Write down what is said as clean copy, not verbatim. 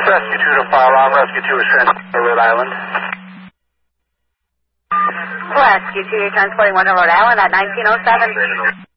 Rescue 2 to file on. Rescue 2 is transporting to Rhode Island. Rescue 2, you're transporting 1 to Rhode Island at 1907.